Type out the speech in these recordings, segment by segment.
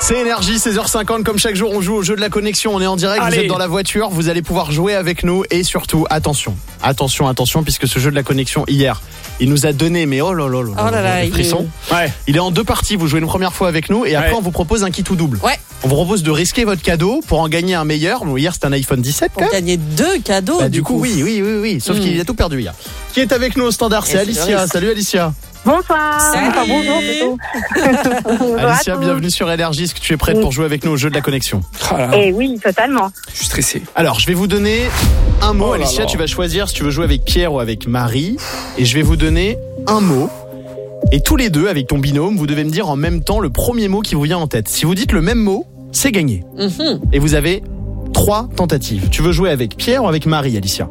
C'est Énergie, 16h50, comme chaque jour on joue au jeu de la connexion, on est en direct, Allez. Vous êtes dans la voiture, vous allez pouvoir jouer avec nous et surtout, attention, puisque ce jeu de la connexion hier, il nous a donné, mais oh là là, les frissons. Ouais. Il est en deux parties, vous jouez une première fois avec nous et après Ouais. on vous propose un kit ou double. Ouais. On vous propose de risquer votre cadeau pour en gagner un meilleur. Bon, hier c'était un iPhone 17 quand Pour même. gagner 2 cadeaux. Bah, du coup, oui. Sauf qu'il a tout perdu hier. Qui est avec nous au standard? C'est Et c'est Alicia. Doris. Salut Alicia. Bonsoir. Salut. Enfin, bonjour plutôt. Bonjour à Alicia, tous. bienvenue sur Énergie. Est-ce que tu es prête pour jouer avec nous au jeu de la connexion? Ah là, Eh oui, totalement. je suis stressé. Alors, je vais vous donner un mot. Oh là Alicia, là. tu vas choisir si tu veux jouer avec Pierre ou avec Marie. Et je vais vous donner un mot. Et tous les deux, avec ton binôme, vous devez me dire en même temps le premier mot qui vous vient en tête. Si vous dites le même mot, c'est gagné. Et vous avez 3 tentatives. Tu veux jouer avec Pierre ou avec Marie, Alicia?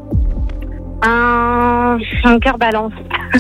Un cœur balance.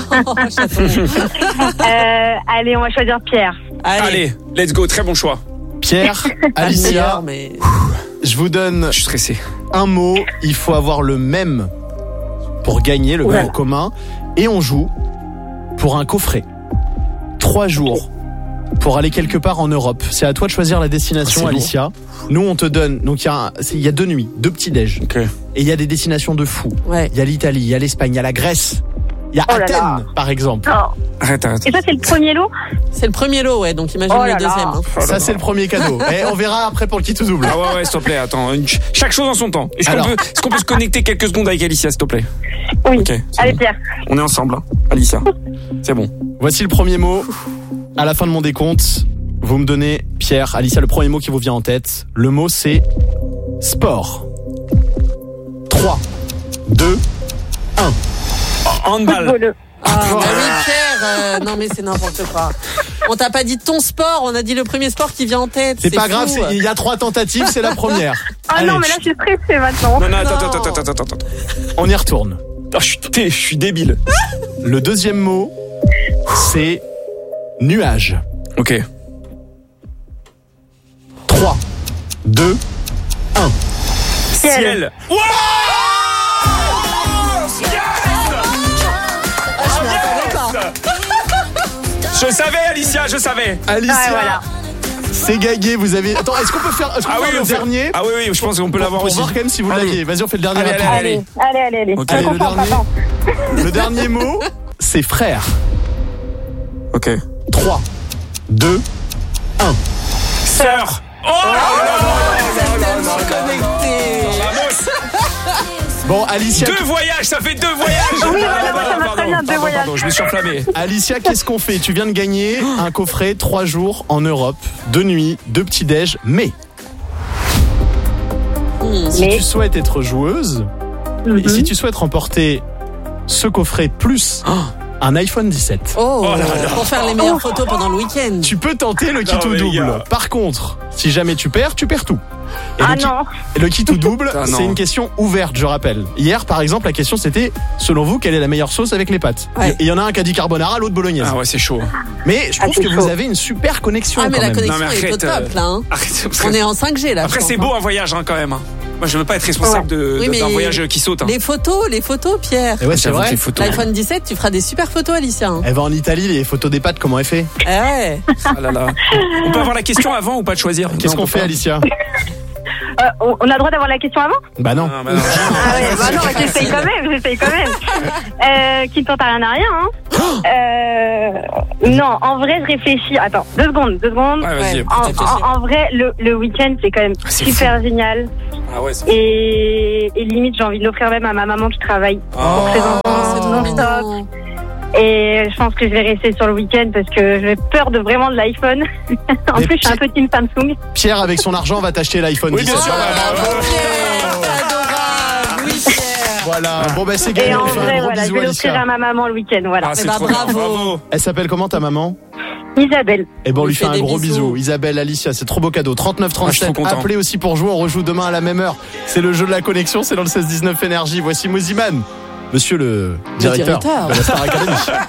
Allez, on va choisir Pierre. Allez, let's go, très bon choix. Pierre, Alicia, mais je vous donne Je suis stressé. un mot. Il faut avoir le même pour gagner, le même Ouais. commun. Et on joue pour un coffret. 3 jours pour aller quelque part en Europe. C'est à toi de choisir la destination, C'est Alicia. Nous, on te donne. Donc, il y a 2 nuits, 2 petits-déj. Ok. Et il y a des destinations de fou. ouais. Il y a l'Italie, il y a l'Espagne, il y a la Grèce. Il y a Oh là Athènes, là. par exemple. Oh. Arrête. Et ça, c'est le premier lot? C'est le premier lot, ouais. Donc imagine Oh là le deuxième. là. hein. Oh là Ça, là. c'est le premier cadeau. Et on verra après pour le kit ou double. Ah ouais, s'il te plaît, attends. Chaque chose en son temps. Est-ce Alors. qu'on peut se connecter quelques secondes avec Alicia, s'il te plaît? Oui. Ok. c'est Allez, bon. Pierre. On est ensemble, hein. Alicia. C'est bon. Voici le premier mot. À la fin de mon décompte, vous me donnez, Pierre, Alicia, le premier mot qui vous vient en tête. Le mot, c'est sport. 3, 2, 1. Handball. Football. Ah, bah oui, Pierre. Non, mais c'est n'importe quoi. On t'a pas dit ton sport, on a dit le premier sport qui vient en tête. C'est pas fou. grave, il y a 3 tentatives, c'est la première. Ah Allez, non, mais là, je suis stressée maintenant. Non, Non. attends. on y retourne. Oh, je suis débile. Le deuxième mot, c'est nuage. Ok. 3, 2, 1. Ciel. Wow! Je m'y attendais pas. Je savais, Alicia, je savais. Alicia, Ouais, voilà. c'est gagné, vous avez... Attends, est-ce qu'on peut faire, le dernier Ah oui, je pense qu'on peut l'avoir pour aussi. voir quand même si vous Allez. l'aviez. Vas-y, on fait le dernier Allez, rapide. Allez. Ok. Je Allez, me concentre, attends. le dernier mot, c'est frère. Ok. 3, 2, 1. Sœur. Oh Tellement connecté. Bon, Alicia, 2 voyages, ça fait 2 voyages. Oui, voilà, moi, ça m'a très bien, 2 voyages. Pardon, je me suis enflammé. Alicia, qu'est-ce qu'on fait? Tu viens de gagner un coffret 3 jours en Europe, 2 nuits, 2 petits-déj, mais si Mais- tu souhaites être joueuse et si tu souhaites remporter ce coffret plus un iPhone 17, Oh, Oh là là. pour faire les meilleures photos pendant le week-end. tu peux tenter le kit Non, ou mais les double. gars. Par contre, si jamais tu perds tout. Et Ah le, non. le kit ou double, Ah non. c'est une question ouverte, je rappelle. Hier, par exemple, la question c'était, selon vous, quelle est la meilleure sauce avec les pâtes? Ouais. Et il y en a un qui a dit carbonara, l'autre bolognaise. Ah ouais, c'est chaud. Mais je trouve c'est que chaud. vous avez une super connexion Ah, mais quand la même. connexion Non, mais est au arrête, top, là. hein. Arrête, parce que- On est en 5G, là. Après, je c'est pense, beau hein. un voyage quand même. Moi, je veux pas être responsable Oui, mais d'un voyage qui saute. Les photos, Pierre. Et ouais, c'est J'avoue que vrai. les photos. L'iPhone 17, tu feras des super photos, Alicia. hein. Elle va en Italie, les photos des pâtes, comment elle fait? Eh ouais. Ah là là. On peut avoir la question avant ou pas de choisir? Qu'est-ce Non, qu'on on peut fait, pas. Alicia? On a le droit d'avoir la question avant? Bah non. Ah, bah non. Ah ouais, bah non, j'essaye quand même. Qui ne tente à rien à rien, hein. Non, en vrai, je réfléchis. Attends, 2 secondes. Ouais, vas-y. Ouais. En vrai, le week-end, c'est quand même Ah, c'est super génial. Ah ouais, c'est Et limite, j'ai envie de l'offrir même à ma maman qui travaille pour ses Oh, enfants c'est trop non-stop. mignon. Et je pense que je vais rester sur le week-end parce que j'ai peur de vraiment de l'iPhone. En Mais plus, je suis un peu team Samsung. Pierre, avec son argent, va t'acheter l'iPhone Oui, bien 17. sûr. Oh, Pierre, c'est adorable. Oui, Pierre. Voilà. Bon, bah, c'est Et gagné. On en fait un vrai, gros voilà, je bisou, vais l'offrir Alicia. à ma maman le week-end. Voilà. Ah, c'est bah, trop bien. bravo. Bravo. Elle s'appelle comment, ta maman? Isabelle. Eh ben, on On lui lui fait fait un des gros bisous. bisou. Isabelle, Alicia, c'est trop beau cadeau. Ah, je suis 39-37. trop content. Appelez aussi pour jouer. On rejoue demain à la même heure. C'est le jeu de la connexion. C'est dans le 16-19 Énergie. Voici Moziman. Monsieur le directeur directeur. de la Star Academy.